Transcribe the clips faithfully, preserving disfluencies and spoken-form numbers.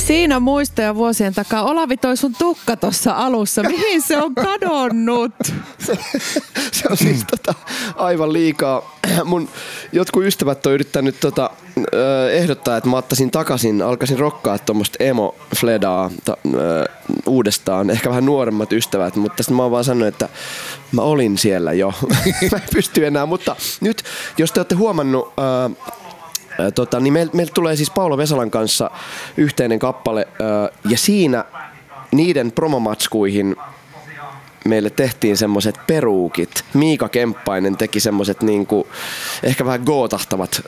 Siinä muistoja vuosien takaa. Olavi, toi sun tukka tuossa alussa. Mihin se on kadonnut? Se, se on siis tota, aivan liikaa. Mun jotkut ystävät on yrittänyt tota, ehdottaa, että mä ottaisin takaisin, alkaisin rokkaa tuommoista emo-fledaa ta, ö, uudestaan. Ehkä vähän nuoremmat ystävät, mutta sitten mä oon vaan sanonut, että mä olin siellä jo. Mä en pysty enää, mutta nyt, jos te olette huomannut... Ö, Tota, niin meiltä meil tulee siis Paula Vesalan kanssa yhteinen kappale ja siinä niiden promomatskuihin meille tehtiin semmoiset peruukit. Miika Kemppainen teki semmoiset niinku, ehkä vähän gootahtavat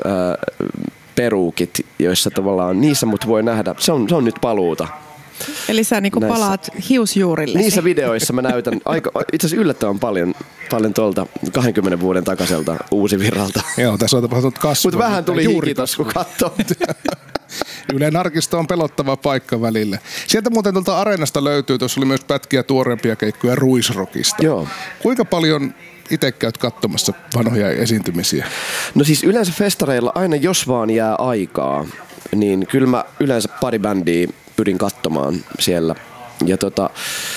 peruukit, joissa tavallaan niissä mut voi nähdä. Se on, se on nyt paluuta. Eli sä niinku palaat hiusjuurille. Niissä videoissa mä näytän aika, itse asiassa yllättävän paljon, paljon tuolta kahdenkymmenen vuoden takaiselta Uusivirralta. Joo, tässä on tapahtunut kasvua. Mutta vähän tuli hiki tossa, kun katsoo. Ylen arkisto on pelottava paikka välillä. Sieltä muuten tuolta Areenasta löytyy, tuossa oli myös pätkiä tuoreempia keikkoja Ruisrockista. Joo. Kuinka paljon itse käyt katsomassa vanhoja esiintymisiä? No siis yleensä festareilla aina jos vaan jää aikaa, niin kyllä mä yleensä pari bändiä pyrin katsomaan siellä. Ja, tota,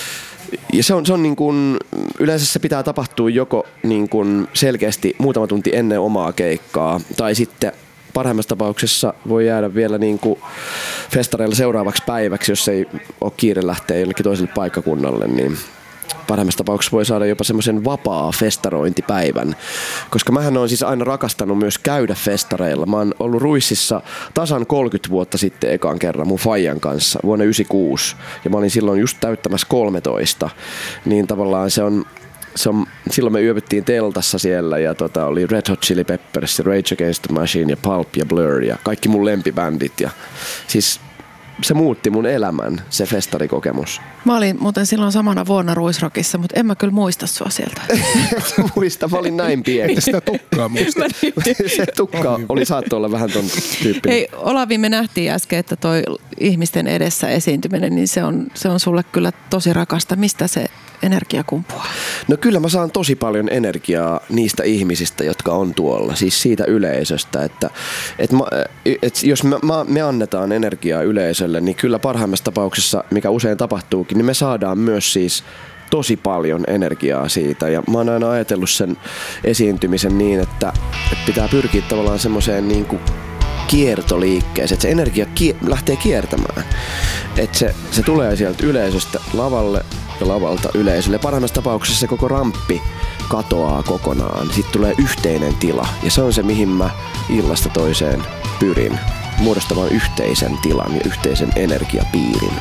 ja se on, se on niin kuin, yleensä se pitää tapahtua joko niin kuin selkeästi muutama tunti ennen omaa keikkaa, tai sitten parhaimmassa tapauksessa voi jäädä vielä niin kuin festareilla seuraavaksi päiväksi, jos ei ole kiire lähteä jollekin toiselle paikkakunnalle, niin parhaimmassa tapauksessa voi saada jopa semmoisen vapaa festarointipäivän, koska mähän olen siis aina rakastanut myös käydä festareilla. Mä oon ollut Ruississa tasan kolmekymmentä vuotta sitten ekaan kerran mun faijan kanssa vuonna yhdeksänkymmentäkuusi ja mä olin silloin just täyttämässä kolmetoista, niin tavallaan se on, se on silloin me yövyttiin teltassa siellä ja tota, oli Red Hot Chili Peppers, Rage Against the Machine ja Pulp ja Blur ja kaikki mun lempibändit ja siis se muutti mun elämän, se festarikokemus. Mä olin muuten silloin samana vuonna Ruisrockissa, mutta en mä kyllä muista sua sieltä. Muista, mä olin näin pieni. Sitä tukkaa muista. Se tukka oli, saattoi olla vähän ton tyyppinen. Hei, Olavi, me nähtiin äsken, että toi ihmisten edessä esiintyminen, niin se on, se on sulle kyllä tosi rakasta. Mistä se energia kumpuaa? No kyllä mä saan tosi paljon energiaa niistä ihmisistä, jotka on tuolla, siis siitä yleisöstä, että, että, mä, että jos me, me annetaan energiaa yleisölle, niin kyllä parhaimmassa tapauksessa, mikä usein tapahtuukin, niin me saadaan myös siis tosi paljon energiaa siitä ja mä oon aina ajatellut sen esiintymisen niin, että, että pitää pyrkiä tavallaan semmoiseen niin kuin kiertoliikkeeseen, että se energia kie- lähtee kiertämään, että se, se tulee sieltä yleisöstä lavalle ja lavalta yleisölle. Parhaimmassa tapauksessa se koko ramppi katoaa kokonaan. Sitten tulee yhteinen tila ja se on se, mihin mä illasta toiseen pyrin. Muodostamaan yhteisen tilan ja yhteisen energiapiirin.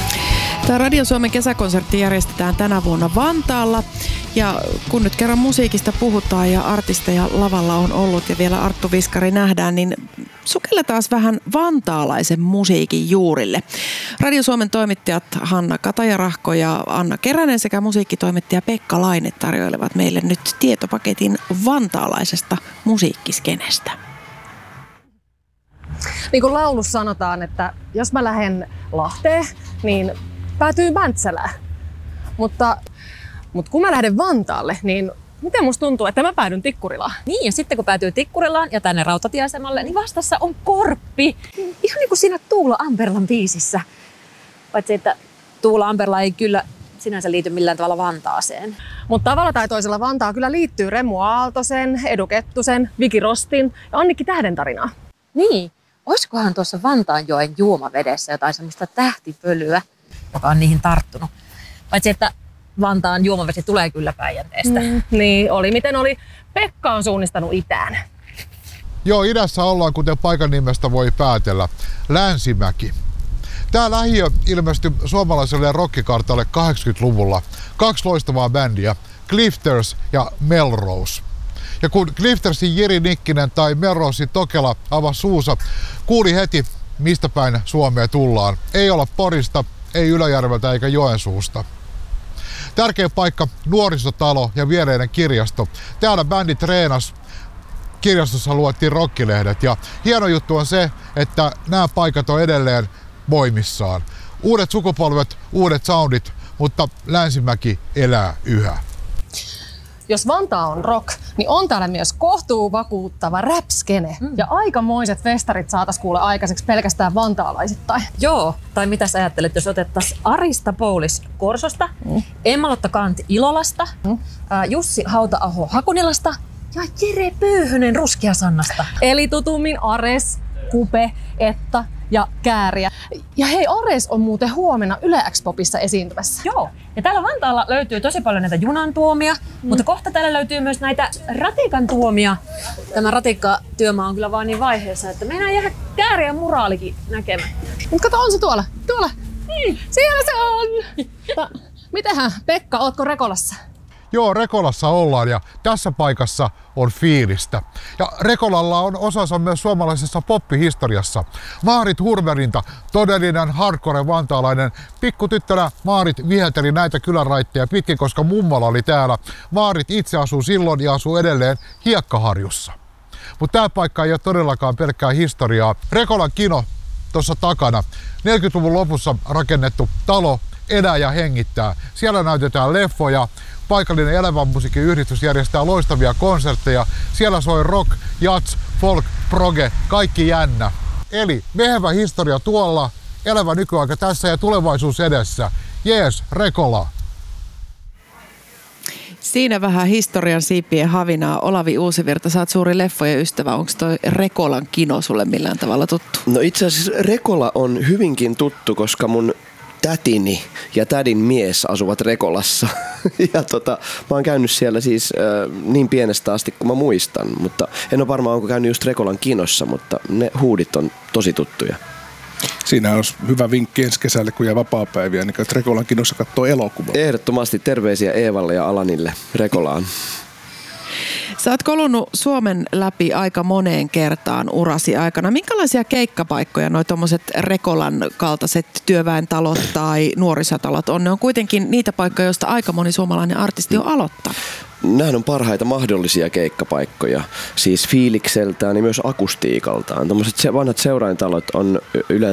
Tämä Radio Suomen kesäkonsertti järjestetään tänä vuonna Vantaalla. Ja kun nyt kerran musiikista puhutaan ja artisteja lavalla on ollut ja vielä Arttu Viskari nähdään, niin sukelletaan vähän vantaalaisen musiikin juurille. Radio Suomen toimittajat Hanna Katajarahko ja Anna Keränen sekä musiikkitoimittaja Pekka Laine tarjoilevat meille nyt tietopaketin vantaalaisesta musiikkiskenestä. Niin kuin laulussa sanotaan, että jos mä lähden Lahteen, niin päätyy Mäntsälään. Mutta, mutta kun mä lähden Vantaalle, niin miten musta tuntuu, että mä päädyn Tikkurilaan? Niin, ja sitten kun päätyy Tikkurilaan ja tänne rautatieasemalle, niin vastassa on Korppi. Ihan niin kuin siinä Tuula Amperlan biisissä. Paitsi, että Tuula Amperla ei kyllä sinänsä liity millään tavalla Vantaaseen. Mutta tavalla tai toisella Vantaa kyllä liittyy Remu Aaltosen, Edu Kettusen, Viki Rostin ja Annikki Tähden tarinaa. Niin, olisikohan tuossa Vantaanjoen juomavedessä jotain semmoista tähtipölyä, joka on niihin tarttunut. Paitsi, että Vantaan juomavesi tulee kyllä Päijänteestä. Mm, niin, oli miten oli. Pekka on suunnistanut itään. Joo, idässä ollaan, kuten paikan nimestä voi päätellä. Länsimäki. Tää lähiö ilmestyi suomalaiselle rockikartalle kahdeksankymmentäluvulla. Kaksi loistavaa bändiä, Clifters ja Melrose. Ja kun Cliftersin Jiri Nikkinen tai Melrosein Tokela avasi suunsa, kuuli heti, mistä päin Suomea tullaan. Ei olla Porista, ei Ylöjärveltä eikä Joensuusta. Tärkeä paikka, nuorisotalo ja viereinen kirjasto. Täällä bändi treenas. Kirjastossa luettiin rockilehdet ja hieno juttu on se, että nämä paikat on edelleen voimissaan. Uudet sukupolvet, uudet soundit, mutta Länsimäki elää yhä. Jos Vantaa on rock, niin on täällä myös kohtuu vakuuttava rap-skene. Mm. Ja aikamoiset festarit saatais kuule aikaiseksi pelkästään vantaalaisittain. Joo, tai mitä sä ajattelet, jos otettaisiin Arista Poulis Korsosta, mm. Emma-Lotta Kant Ilolasta, mm. äh, Jussi Hauta-aho Hakunilasta ja Jere Pyyhönen Ruskeasannasta. Eli tutummin Ares, Kupe, Etta ja Kääriä. Ja hei, Ares on muuten huomenna Yle X-popissa esiintymässä. Joo, ja täällä Vantaalla löytyy tosi paljon näitä junan tuomia, mm. mutta kohta täällä löytyy myös näitä ratikan tuomia. Tämä ratikkatyömaa on kyllä vaan niin vaiheessa, että meinaa jäädä Kääriä muraalikin näkemään. Mut kato, on se tuolla. Tuolla. Mm. Siellä se on. Ta- Mitähän, Pekka, ootko Rekolassa? Joo, Rekolassa ollaan ja tässä paikassa on fiilistä. Ja Rekolalla on osansa myös suomalaisessa poppihistoriassa. Maarit Hurmerinta, todellinen hardcore vantaalainen. Pikkutyttönä Maarit vihelteli näitä kyläraitteja pitkin, koska mummala oli täällä. Maarit itse asuu silloin ja asuu edelleen Hiekkaharjussa. Mutta tämä paikka ei ole todellakaan pelkkää historiaa. Rekolan kino tuossa takana. neljäkymmentäluvun lopussa rakennettu talo elää ja hengittää. Siellä näytetään leffoja. Paikallinen elävän musiikin yhdistys järjestää loistavia konsertteja. Siellä soi rock, jazz, folk, proge, kaikki jännä. Eli vehevä historia tuolla, elävä nykyaika tässä ja tulevaisuus edessä. Jees, Rekola. Siinä vähän historian siipien havinaa. Olavi Uusivirta, sä oot suuri leffojen ystävä. Onko toi Rekolan kino sulle millään tavalla tuttu? No itse asiassa Rekola on hyvinkin tuttu, koska mun tätini ja tädin mies asuvat Rekolassa. Ja tota, mä oon käynyt siellä siis äh, niin pienestä asti kuin mä muistan, mutta en ole varmaan onko käynyt just Rekolan kinossa, mutta ne huudit on tosi tuttuja. Siinä olisi hyvä vinkki ensi kesälle, kun jää vapaapäiviä, niin että Rekolan kinossa katsoo elokuvaa. Ehdottomasti terveisiä Eevalle ja Alanille Rekolaan. Sä oot kolunut Suomen läpi aika moneen kertaan urasi aikana. Minkälaisia keikkapaikkoja noi tommoset Rekolan kaltaiset työväentalot tai nuorisotalot on? Ne on kuitenkin niitä paikkoja, joista aika moni suomalainen artisti on aloittanut. Nämähän on parhaita mahdollisia keikkapaikkoja, siis fiilikseltään ja myös akustiikaltaan. Tuommoiset vanhat seuraintalot on yleensä